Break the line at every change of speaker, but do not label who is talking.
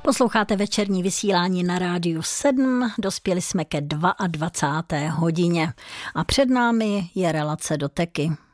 Posloucháte večerní vysílání na Rádiu 7, dospěli jsme ke 22. hodině a před námi je relace Doteky.